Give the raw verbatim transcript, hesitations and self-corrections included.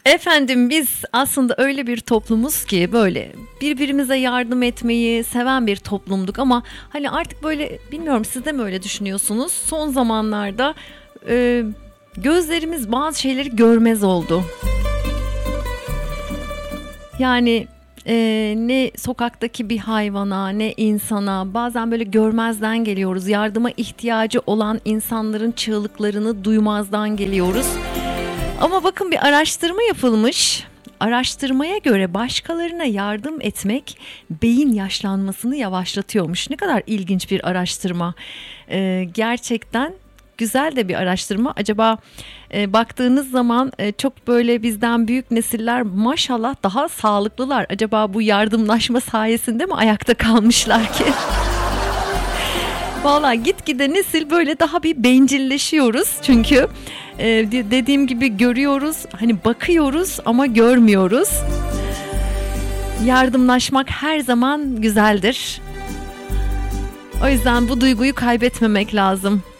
Efendim biz aslında öyle bir toplumuz ki böyle birbirimize yardım etmeyi seven bir toplumduk ama hani artık böyle bilmiyorum siz de mi öyle düşünüyorsunuz? Son zamanlarda e, gözlerimiz bazı şeyleri görmez oldu. Yani e, ne sokaktaki bir hayvana ne insana bazen böyle görmezden geliyoruz. Yardıma ihtiyacı olan insanların çığlıklarını duymazdan geliyoruz. Ama bakın bir araştırma yapılmış. Araştırmaya göre başkalarına yardım etmek beyin yaşlanmasını yavaşlatıyormuş. Ne kadar ilginç bir araştırma. Ee, gerçekten güzel de bir araştırma. Acaba e, baktığınız zaman e, çok böyle bizden büyük nesiller maşallah daha sağlıklılar. Acaba bu yardımlaşma sayesinde mi ayakta kalmışlar ki? Vallahi gitgide nesil böyle daha bir bencilleşiyoruz çünkü e, dediğim gibi görüyoruz hani bakıyoruz ama görmüyoruz. Yardımlaşmak her zaman güzeldir. O yüzden bu duyguyu kaybetmemek lazım.